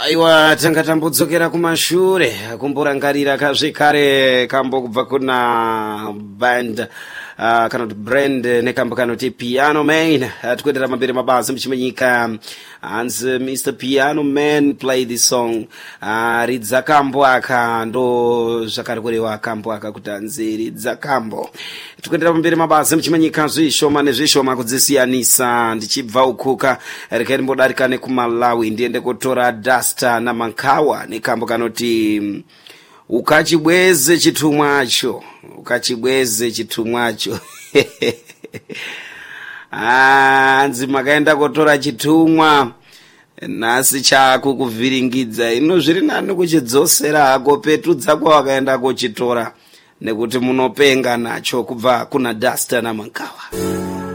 Aiwa tangatambodzokera kumashure kumborangarira kazvikare kambo kubva kuna band kana brand nekambo kanoti Piano Man tikuendera mamberi mabasa muchimenyika hanzi Mr. Piano Man play the song ridza kambo aka ndo zvakarekorewa kambo aka kuti hanzi ridza kambo tikuendera mamberi mabasa muchimenyika zvishoma nezvishoma kudzisiyanisa ndichibva ukuka rekaini mbodarika nekumalawi ndiende kutora Duster namankawa nekambo kanoti ukachibweze chitumwacho hanzi makaenda kutora chitumwa nhasi chako kuvhiringidza ino zviri nani kuchidzosera hako petudza kwawakaenda kuchitora nekuti munopenga nacho kubva kuna Duster namankawa.